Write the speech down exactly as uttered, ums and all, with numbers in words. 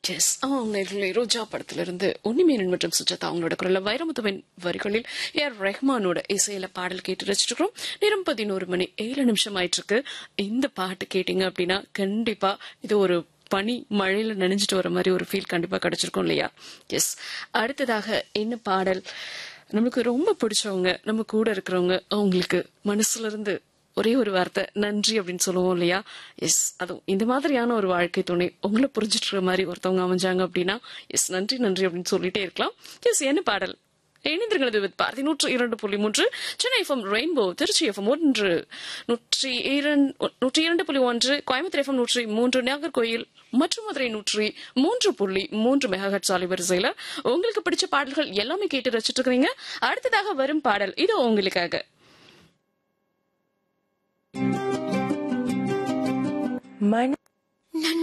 S அவங்களே ரோஜா படத்துல இருந்து உன்னிமேனன் மற்றும் சுஜாதா அவங்களோட குரல்ல வைரமுத்துவின் வரிகளில் ஏஆர் ரெஹ்மானோட இசையில பாடல் கேட்டு ரசிச்சிருக்கிறோம். நேரம் பதினோரு மணி ஏழு நிமிஷம் ஆயிட்டு இருக்கு. இந்த பாட்டு கேட்டீங்க அப்படின்னா கண்டிப்பா இது ஒரு பனி மழையில நனைஞ்சிட்டு வர மாதிரி ஒரு ஃபீல் கண்டிப்பா கிடைச்சிருக்கும் இல்லையா? எஸ், அடுத்ததாக என்ன பாடல்? நமக்கு ரொம்ப பிடிச்சவங்க, நம்ம கூட இருக்கிறவங்க, அவங்களுக்கு மனசுல இருந்து ஒரே ஒரு வார்த்தை நன்றி அப்படின்னு சொல்லுவோம் இல்லையா? எஸ், அதுவும் இந்த மாதிரியான ஒரு வாழ்க்கை துணை உங்களை புரிஞ்சிட்டு மாதிரி ஒருத்தவங்க அமைஞ்சாங்க அப்படின்னா எஸ் நன்றி நன்றி அப்படின்னு சொல்லிட்டே இருக்கலாம். எஸ், என்ன பாடல்? இணைந்திருக்கிறது வித் பாரதி நூற்று இரண்டு புள்ளி மூன்று Chennai FM rainbow, Trichy FM ஒன்று நூற்றி இரண்டு நூற்றி இரண்டு புள்ளி ஒன்று கோயம்புத்தூர் எஃப்எம் நூற்றி மூன்று நாகர்கோயில் மற்றும் மதுரை நூற்றி மூன்று புள்ளி மூன்று மெகாஹெர்ட்ஸ் அலைவரிசையில உங்களுக்கு பிடிச்ச பாடல்கள் எல்லாமே கேட்டு ரசிச்சுட்டு இருக்கிறீங்க. அடுத்ததாக வரும் பாடல் இது உங்களுக்காக. மன